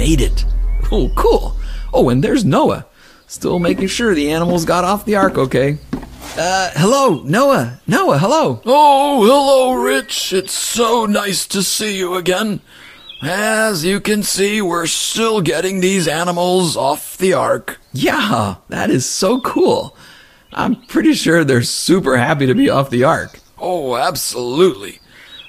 made it. Oh, cool. Oh, and there's Noah. Still making sure the animals got off the ark okay. Hello, Noah. Noah, hello. Oh, hello, Rich. It's so nice to see you again. As you can see, we're still getting these animals off the ark. Yeah, that is so cool. I'm pretty sure they're super happy to be off the ark. Oh, absolutely.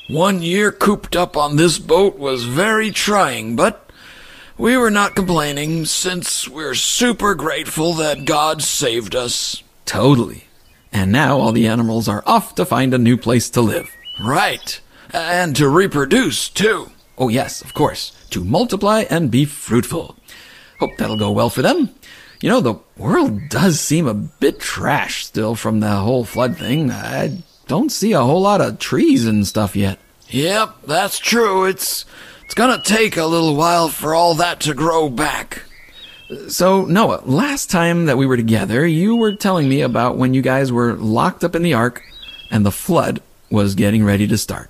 1 year cooped up on this boat was very trying, but we were not complaining since we're super grateful that God saved us. Totally. And now all the animals are off to find a new place to live. Right. And to reproduce, too. Oh yes, of course. To multiply and be fruitful. Hope that'll go well for them. You know, the world does seem a bit trash still from the whole flood thing. I don't see a whole lot of trees and stuff yet. Yep, that's true. It's gonna take a little while for all that to grow back. So, Noah, last time that we were together, you were telling me about when you guys were locked up in the ark and the flood was getting ready to start.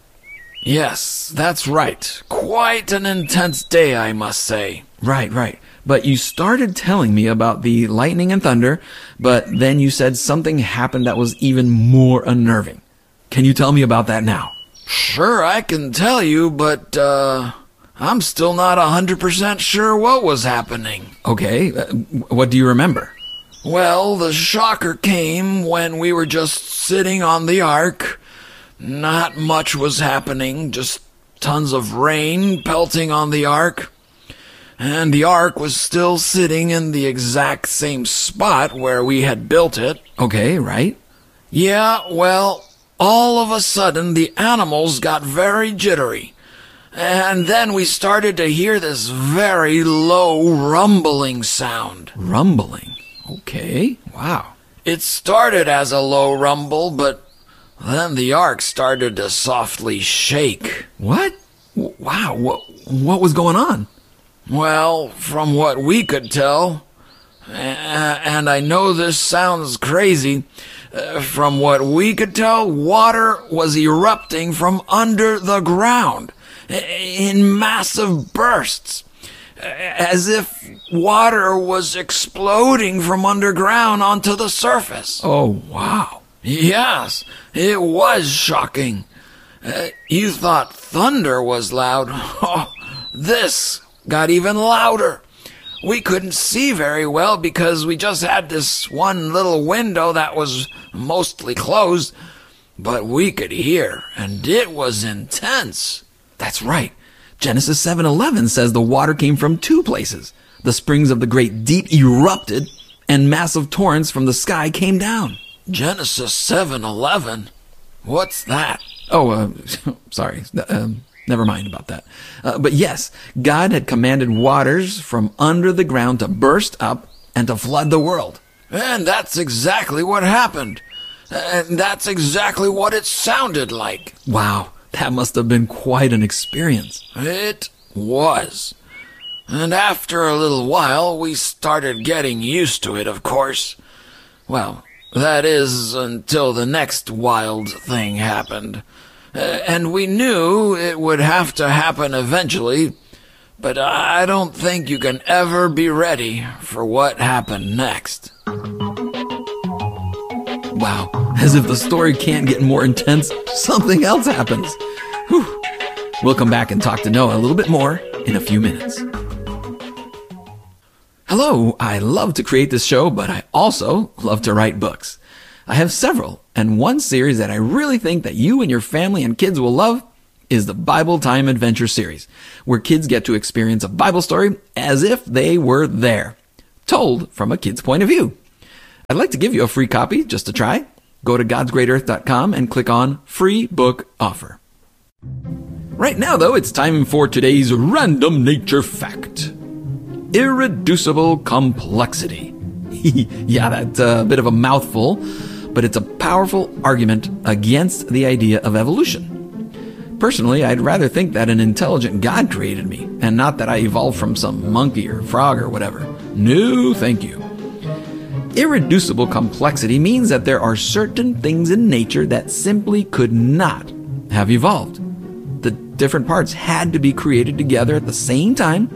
Yes, that's right. Quite an intense day, I must say. Right. But you started telling me about the lightning and thunder, but then you said something happened that was even more unnerving. Can you tell me about that now? Sure, I can tell you, but, I'm still not 100% sure what was happening. Okay, what do you remember? Well, the shocker came when we were just sitting on the ark. Not much was happening, just tons of rain pelting on the ark. And the ark was still sitting in the exact same spot where we had built it. Okay, right. Yeah, well, all of a sudden the animals got very jittery. And then we started to hear this very low rumbling sound. Rumbling? Okay, wow. It started as a low rumble, but then the ark started to softly shake. What? Wow, what was going on? Well, from what we could tell, and I know this sounds crazy, from what we could tell, water was erupting from under the ground in massive bursts, as if water was exploding from underground onto the surface. Oh, wow. Yes, it was shocking. You thought thunder was loud. Oh, this got even louder. We couldn't see very well because we just had this one little window that was mostly closed, but we could hear, and it was intense. That's right. Genesis 7:11 says the water came from two places. The springs of the great deep erupted, and massive torrents from the sky came down. Genesis 7:11? What's that? Oh, sorry. Never mind about that. But yes, God had commanded waters from under the ground to burst up and to flood the world. And that's exactly what happened. And that's exactly what it sounded like. Wow, that must have been quite an experience. It was. And after a little while, we started getting used to it, of course. Well, that is, until the next wild thing happened. And we knew it would have to happen eventually, but I don't think you can ever be ready for what happened next. Wow, as if the story can't get more intense, something else happens. Whew. We'll come back and talk to Noah a little bit more in a few minutes. Hello, I love to create this show, but I also love to write books. I have several, and one series that I really think that you and your family and kids will love is the Bible Time Adventure series, where kids get to experience a Bible story as if they were there, told from a kid's point of view. I'd like to give you a free copy just to try. Go to godsgreatearth.com and click on Free Book Offer. Right now, though, it's time for today's Random Nature Fact. Irreducible complexity. Yeah, that's a bit of a mouthful, but it's a powerful argument against the idea of evolution. Personally, I'd rather think that an intelligent God created me, and not that I evolved from some monkey or frog or whatever. No, thank you. Irreducible complexity means that there are certain things in nature that simply could not have evolved. The different parts had to be created together at the same time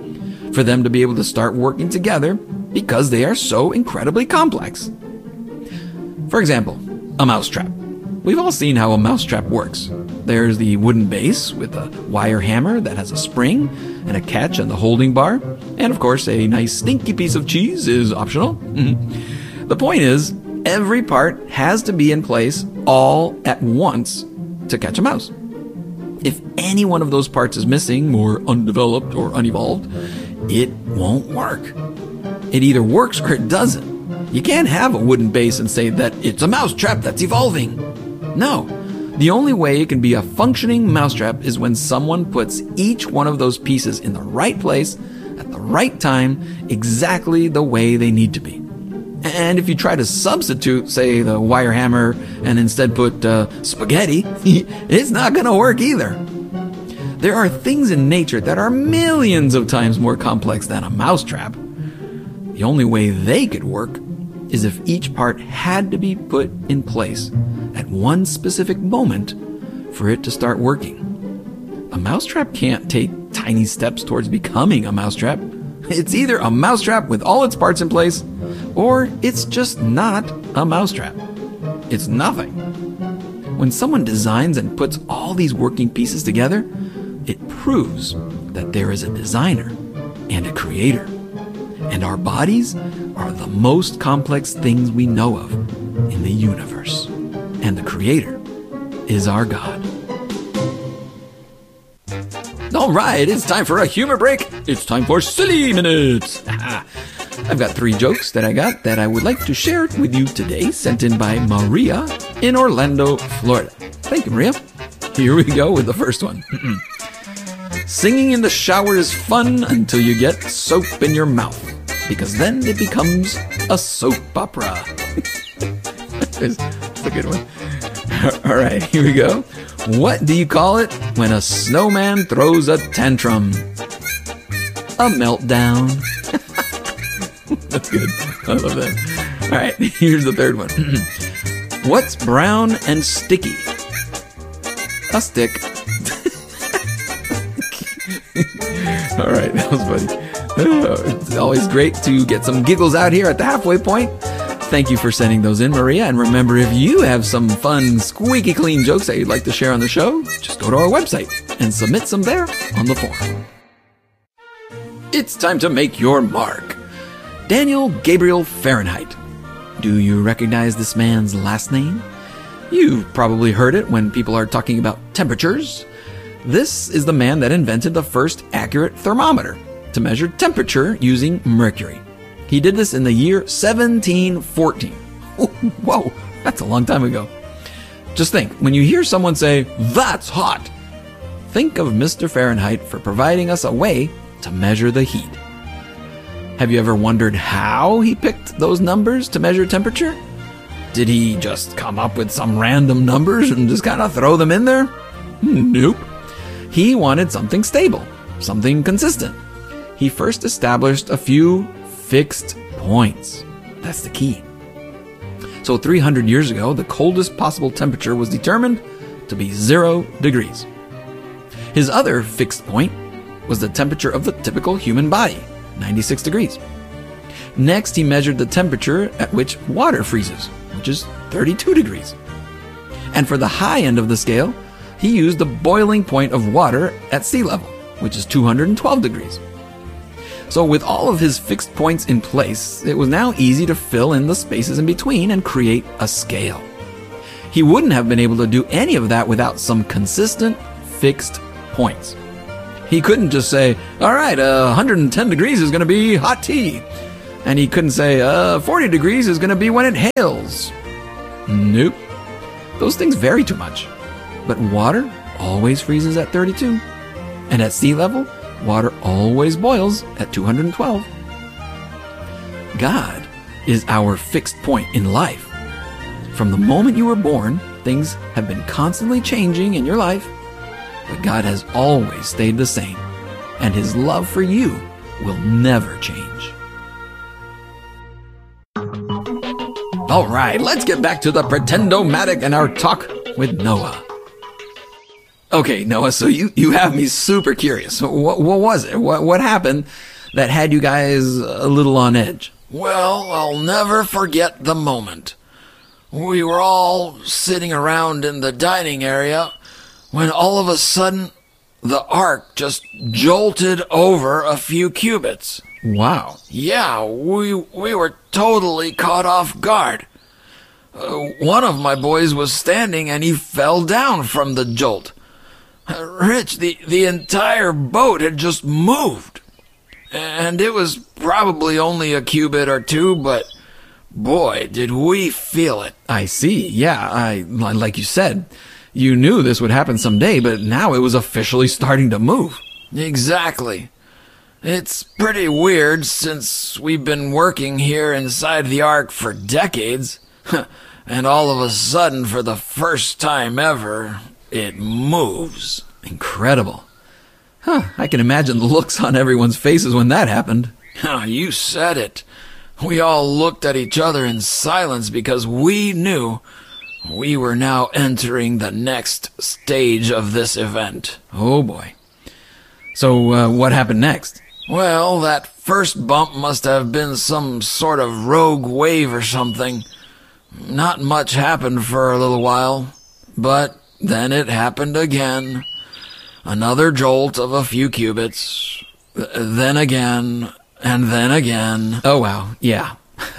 for them to be able to start working together because they are so incredibly complex. For example, a mousetrap. We've all seen how a mousetrap works. There's the wooden base with a wire hammer that has a spring and a catch on the holding bar. And of course, a nice stinky piece of cheese is optional. The point is, every part has to be in place all at once to catch a mouse. If any one of those parts is missing or undeveloped or unevolved, it won't work. It either works or it doesn't. You can't have a wooden base and say that it's a mousetrap that's evolving. No. The only way it can be a functioning mousetrap is when someone puts each one of those pieces in the right place at the right time, exactly the way they need to be. And if you try to substitute, say, the wire hammer and instead put spaghetti, it's not going to work either. There are things in nature that are millions of times more complex than a mousetrap. The only way they could work is if each part had to be put in place at one specific moment for it to start working. A mousetrap can't take tiny steps towards becoming a mousetrap. It's either a mousetrap with all its parts in place, or it's just not a mousetrap. It's nothing. When someone designs and puts all these working pieces together, it proves that there is a designer and a creator. And our bodies are the most complex things we know of in the universe. And the creator is our God. All right, it's time for a humor break. It's time for Silly Minutes. I've got 3 jokes that I would like to share with you today, sent in by Maria in Orlando, Florida. Thank you, Maria. Here we go with the first one. Singing in the shower is fun until you get soap in your mouth, because then it becomes a soap opera. That's a good one. All right, here we go. What do you call it when a snowman throws a tantrum? A meltdown. That's good. I love that. All right, here's the third one. What's brown and sticky? A stick. All right, that was funny. It's always great to get some giggles out here at the halfway point. Thank you for sending those in, Maria. And remember, if you have some fun, squeaky clean jokes that you'd like to share on the show, just go to our website and submit some there on the form. It's time to make your mark. Daniel Gabriel Fahrenheit. Do you recognize this man's last name? You've probably heard it when people are talking about temperatures. This is the man that invented the first accurate thermometer to measure temperature using mercury. He did this in the year 1714. Whoa, that's a long time ago. Just think, when you hear someone say, "That's hot," think of Mr. Fahrenheit for providing us a way to measure the heat. Have you ever wondered how he picked those numbers to measure temperature? Did he just come up with some random numbers and just kind of throw them in there? Nope. He wanted something stable, something consistent. He first established a few fixed points. That's the key. So 300 years ago, the coldest possible temperature was determined to be 0 degrees. His other fixed point was the temperature of the typical human body, 96 degrees. Next, he measured the temperature at which water freezes, which is 32 degrees. And for the high end of the scale, he used the boiling point of water at sea level, which is 212 degrees. So with all of his fixed points in place, it was now easy to fill in the spaces in between and create a scale. He wouldn't have been able to do any of that without some consistent fixed points. He couldn't just say, all right, 110 degrees is going to be hot tea. And he couldn't say, 40 degrees is going to be when it hails. Nope. Those things vary too much. But water always freezes at 32. And at sea level, water always boils at 212. God is our fixed point in life. From the moment you were born, things have been constantly changing in your life, but God has always stayed the same, and His love for you will never change. All right, let's get back to the Pretend-O-Matic and our talk with Noah. Okay, Noah, so you have me super curious. What was it? What happened that had you guys a little on edge? Well, I'll never forget the moment. We were all sitting around in the dining area when all of a sudden the ark just jolted over a few cubits. Wow. Yeah, we were totally caught off guard. One of my boys was standing and he fell down from the jolt. Rich, the entire boat had just moved. And it was probably only a cubit or two, but boy, did we feel it. I see. Yeah, like you said, you knew this would happen someday, but now it was officially starting to move. Exactly. It's pretty weird since we've been working here inside the ark for decades, and all of a sudden, for the first time ever, it moves. Incredible. I can imagine the looks on everyone's faces when that happened. You said it. We all looked at each other in silence because we knew we were now entering the next stage of this event. Oh boy. So what happened next? Well, that first bump must have been some sort of rogue wave or something. Not much happened for a little while, but then it happened again. Another jolt of a few cubits, then again, and then again. Oh, wow, yeah.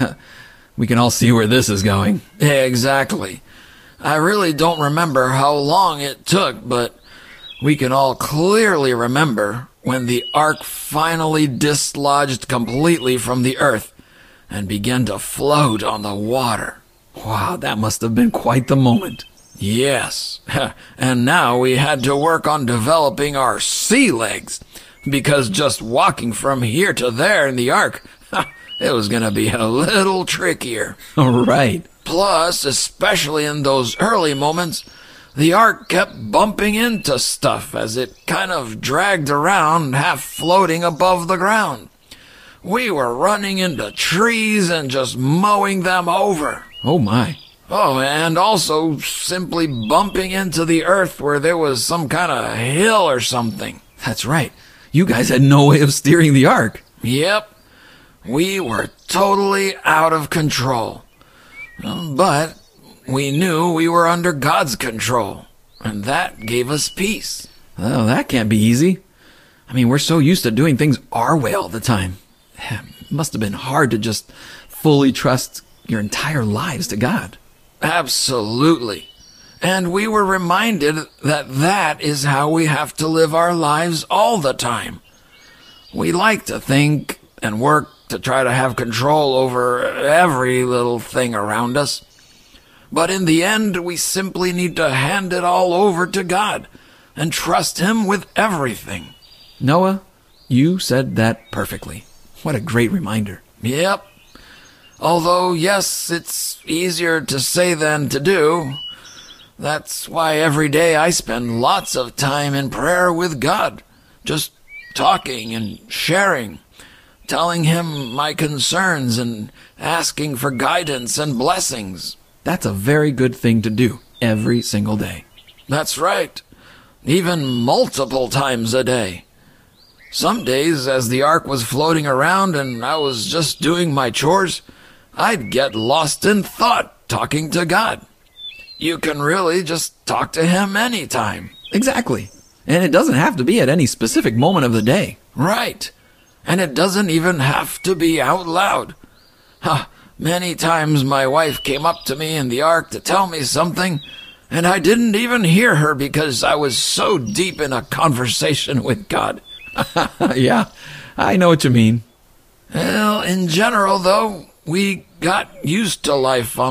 We can all see where this is going. Exactly. I really don't remember how long it took, but we can all clearly remember when the ark finally dislodged completely from the earth and began to float on the water. Wow, that must have been quite the moment. Yes, and now we had to work on developing our sea legs, because just walking from here to there in the ark, it was going to be a little trickier. Right. Plus, especially in those early moments, the ark kept bumping into stuff as it kind of dragged around, half floating above the ground. We were running into trees and just mowing them over. Oh my. Oh, and also simply bumping into the earth where there was some kind of hill or something. That's right. You guys had no way of steering the ark. Yep. We were totally out of control. But we knew we were under God's control, and that gave us peace. Well, that can't be easy. I mean, we're so used to doing things our way all the time. It must have been hard to just fully trust your entire lives to God. Absolutely. And we were reminded that that is how we have to live our lives all the time. We like to think and work to try to have control over every little thing around us. But in the end, we simply need to hand it all over to God and trust Him with everything. Noah, you said that perfectly. What a great reminder. Yep. Although, yes, it's easier to say than to do. That's why every day I spend lots of time in prayer with God, just talking and sharing, telling Him my concerns and asking for guidance and blessings. That's a very good thing to do every single day. That's right. Even multiple times a day. Some days, as the ark was floating around and I was just doing my chores, I'd get lost in thought talking to God. You can really just talk to Him anytime. Exactly. And it doesn't have to be at any specific moment of the day. Right. And it doesn't even have to be out loud. Many times my wife came up to me in the ark to tell me something, and I didn't even hear her because I was so deep in a conversation with God. Yeah, I know what you mean. Well, in general, though, we got used to life on